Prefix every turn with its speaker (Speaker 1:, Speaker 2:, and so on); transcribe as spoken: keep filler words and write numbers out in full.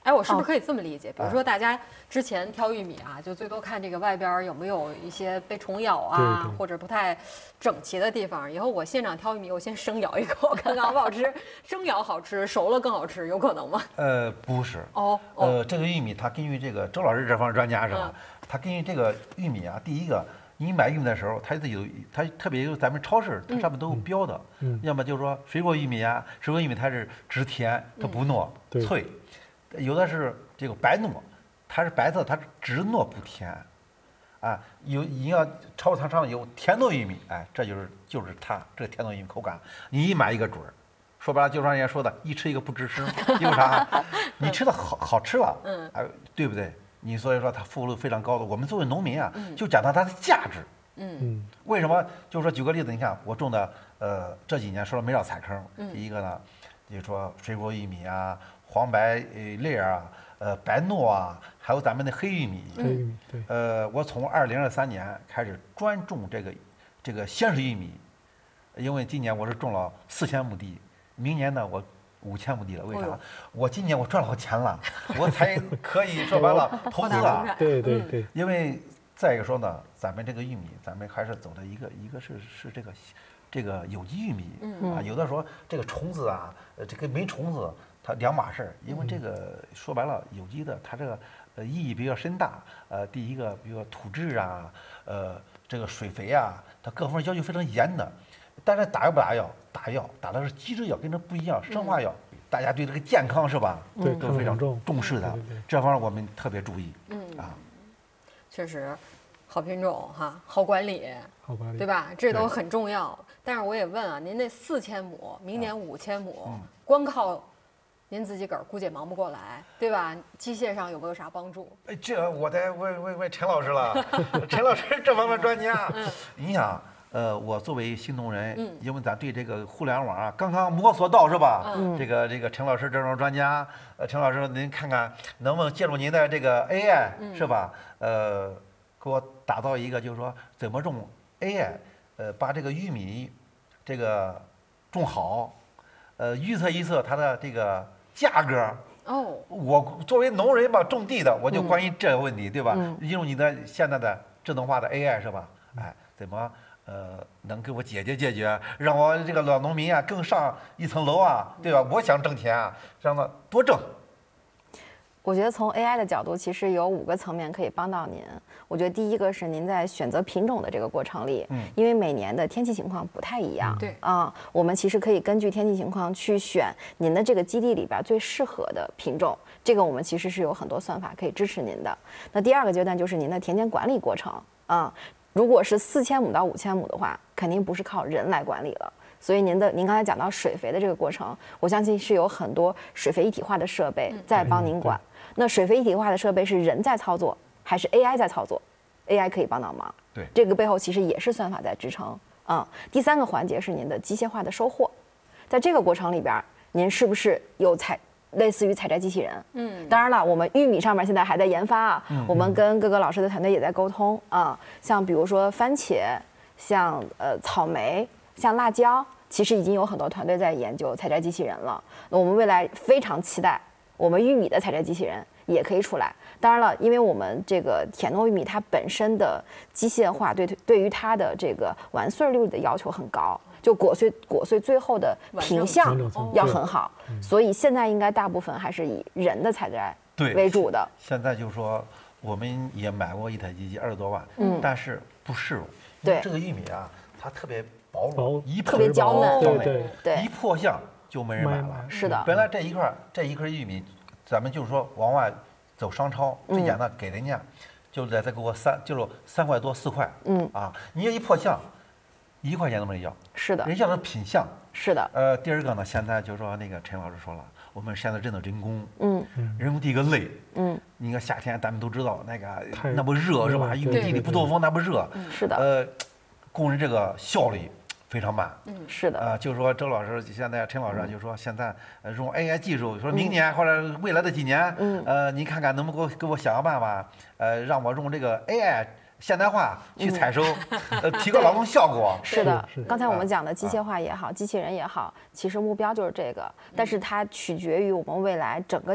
Speaker 1: 哎，我是不是可以这么理解？比如说大家之前挑玉米啊，就最多看这个外边有没有一些被虫咬啊，或者不太整齐的地方。以后我现场挑玉米，我先生咬一口，看看好不好吃。生咬好吃，熟了更好吃，有可能吗？
Speaker 2: 呃，不是。
Speaker 1: 哦。
Speaker 2: 呃，这个玉米它根据这个周老师这方面专家是吧？他根据这个玉米啊，第一个。你买玉米的时候，它得有它特别有咱们超市，它上面都有标的。嗯。要么就是说水果玉米啊，水果玉米它是直甜，它不糯、嗯、脆。有的是这个白糯，它是白色，它是直糯不甜。啊，有你要超市上有甜糯玉米，哎，这就是就是它这个甜糯玉米口感，你一买一个准儿。说白了，就像人家说的，一吃一个不吱声，因为啥？你吃的好好吃了，嗯，哎，对不对？你所以说它服务率非常高的，我们作为农民啊，就讲到它的价值。嗯，为什么？就是说举个例子，你看我种的，呃，这几年说了没少踩坑。第一个呢，就是说水果玉米啊、黄白粒啊、呃白糯啊，还有咱们的黑玉米。
Speaker 3: 黑玉米，对。
Speaker 2: 呃，我从二零二三年开始专种这个这个鲜水玉米，因为今年我是种了四千亩地，明年呢我。五千亩地了，为啥？我今年我赚了钱了，我才可以说白了投资了。
Speaker 3: 对对对。
Speaker 2: 因为再一个说呢，咱们这个玉米，咱们还是走的一个一个是是这个这个有机玉米啊。有的说这个虫子啊，这个没虫子，它两码事儿。因为这个说白了，有机的它这个呃意义比较深大。呃，第一个，比如说土质啊，呃，这个水肥啊，它各方面要求非常严的。但是打药不打药？打药打的是基质药，跟这不一样，生化药。嗯、大家对这个健康是吧？
Speaker 3: 对，
Speaker 2: 都非常重视的。
Speaker 3: 对对对
Speaker 2: 这方面我们特别注意。嗯啊，
Speaker 1: 确实，好品种哈，好管理，
Speaker 3: 好管理，
Speaker 1: 对吧？这都很重要。但是我也问啊，您那四千亩，明年五千亩，嗯、光靠您自己个儿估计也忙不过来，对吧？机械上有没有啥帮助？
Speaker 2: 哎，这我得问问问陈老师了。陈老师这方面专家，嗯、你想。呃，我作为新农人，嗯、因为咱对这个互联网啊刚刚摸索到是吧？嗯、这个这个陈老师这种专家，呃，陈老师您看看能不能借助您的这个 A I、嗯、是吧？呃，给我打造一个就是说怎么种 A I， 呃，把这个玉米这个种好，呃，预测预测它的这个价格。哦，我作为农人吧，种地的，我就关于这个问题，嗯、对吧？嗯、用你的现在的智能化的 A I 是吧？哎，怎么？呃，能给我解决解决，让我这个老农民啊更上一层楼啊，对吧？我想挣钱啊，让他多挣。
Speaker 4: 我觉得从 A I 的角度，其实有五个层面可以帮到您。我觉得第一个是您在选择品种的这个过程里，嗯，因为每年的天气情况不太一样，
Speaker 1: 对
Speaker 4: 啊、嗯，我们其实可以根据天气情况去选您的这个基地里边最适合的品种。这个我们其实是有很多算法可以支持您的。那第二个阶段就是您的田间管理过程啊。嗯如果是四千亩到五千亩的话，肯定不是靠人来管理了。所以您的您刚才讲到水肥的这个过程，我相信是有很多水肥一体化的设备在帮您管。嗯、那水肥一体化的设备是人在操作，还是 A I 在操作 ？A I 可以帮到忙。
Speaker 2: 对，
Speaker 4: 这个背后其实也是算法在支撑。嗯，第三个环节是您的机械化的收获，在这个过程里边，您是不是有采？类似于采摘机器人，嗯，当然了，我们玉米上面现在还在研发啊，嗯、我们跟各个老师的团队也在沟通啊，像比如说番茄，像呃草莓，像辣椒，其实已经有很多团队在研究采摘机器人了。那我们未来非常期待我们玉米的采摘机器人也可以出来。当然了，因为我们这个甜糯玉米它本身的机械化对对于它的这个完穗率的要求很高。就果穗果穗最后的品相要很好，所以现在应该大部分还是以人的采摘为主的。
Speaker 2: 现在就是说，我们也买过一台机器，二十多万，嗯，但是不适用。
Speaker 4: 对，
Speaker 2: 这个玉米啊，它特别薄弱，一
Speaker 4: 特别娇嫩，
Speaker 3: 对对
Speaker 4: 对，
Speaker 2: 一破相就没人买了。
Speaker 4: 是的，
Speaker 2: 本来这一块这一颗玉米，咱们就是说往外走商超，最简单给人家，就在这给我三就是三块多四块，嗯啊，你要一破相。一块钱都没人要，
Speaker 4: 是的，
Speaker 2: 人要的品相，
Speaker 4: 是的。
Speaker 2: 呃，第二个呢，现在就是说那个陈老师说了，我们现在真的人工，嗯，人工第一个累，嗯，你看夏天咱们都知道那个那不热是吧？玉米地里不透风那不热，
Speaker 4: 是的。
Speaker 2: 呃，工人这个效率非常慢，
Speaker 4: 嗯，是的。
Speaker 2: 呃，就是说周老师现在陈老师就说现在用 A I 技术，说明年或者未来的几年，嗯，呃，您看看能不能给我给我想个办法，呃，让我用这个 A I。现代化去采收，嗯、呃，提高劳动效果。
Speaker 4: 是的，刚才我们讲的机械化也好，啊、机器人也好，其实目标就是这个，但是它取决于我们未来整个。